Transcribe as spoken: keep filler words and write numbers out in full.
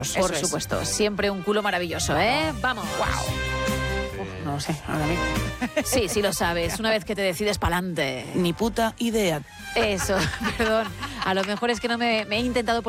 Por supuesto, siempre un culo maravilloso, ¿eh? Vamos. Wow. No lo sé, ahora mismo. Sí, sí lo sabes, una vez que te decides pa'lante. Ni puta idea. Eso, perdón. A lo mejor es que no me, me he intentado